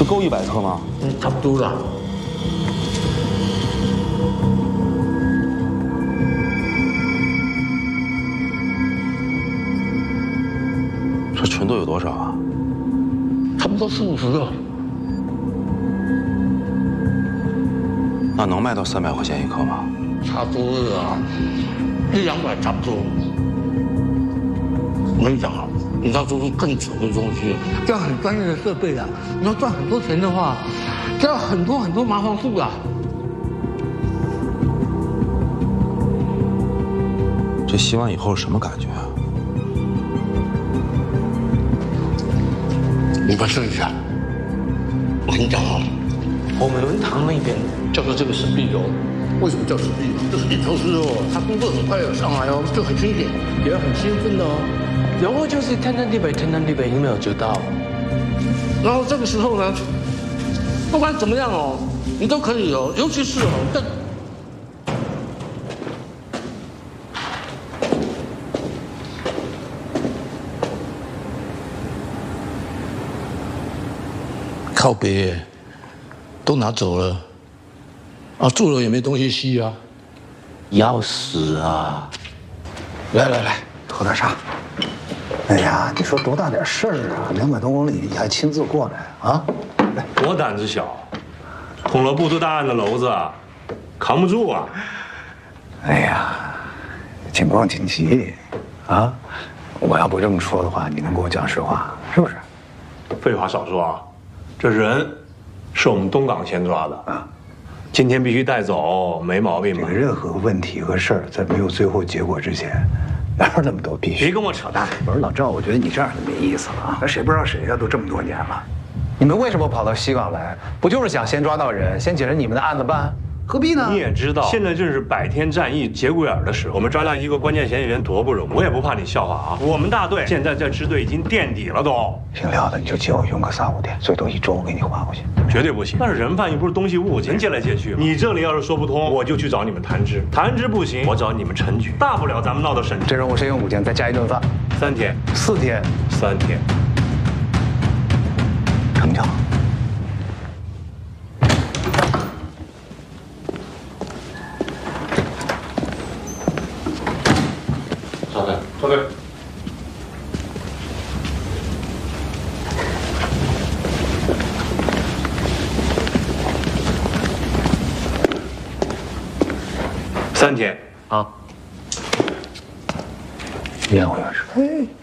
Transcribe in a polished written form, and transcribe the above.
是够100克吗？ 差不多了。 这纯度有多少啊？ 差不多40-50个。 那能卖到300块钱1克吗？ 差不多了，100-200差不多。我跟你讲啊，你要做出更纯的东西，这样很专业的设备啊，你要赚很多钱的话，这要很多麻黄素啊。 这吸完以后什么感觉啊？ 你把试一下。我跟你讲啊，我们伦堂那边叫做这个石壁油，为什么叫石壁油？就是一头狮哦，它工作很快的上来哦，就很清醒，也很兴奋的哦。 然后就是天南地北，有没有知道？ 然后这个时候呢，不管怎么样哦，你都可以哦，尤其是哦，靠北都拿走了，啊，住了也没东西吸啊， 要死啊！ 来， 喝点茶。哎呀，你说多大点事儿啊？200多公里你还亲自过来啊？来， 我胆子小，捅了不出大案的篓子啊，扛不住啊。 哎呀，情况紧急啊！我要不这么说的话，你能跟我讲实话是不是？ 废话少说啊，这人是我们东港先抓的啊，今天必须带走，没毛病吧？ 任何问题和事儿在没有最后结果之前，哪有那么多必须？ 别跟我扯淡！ 不是老赵，我觉得你这样就没意思了啊！那谁不知道谁呀？都这么多年了，你们为什么跑到西港来？不就是想先抓到人，先解决你们的案子办？何必呢？ 你也知道，现在正是百天战役节骨眼的时候，我们抓到一个关键嫌疑人多不容易。我也不怕你笑话啊，我们大队现在这支队已经垫底了都。 姓廖的，你就借我用个3-5天，最多1周我给你还回去。 绝对不行，那是人贩又不是东西物，钱借来借去。你这里要是说不通，我就去找你们谭支，谭支不行，我找你们陈局，大不了咱们闹到省局。 这任务先用5天，再加一顿饭 ，3天 ，4天 ，3天， 成交。 赵队。3天啊， 烟火要是。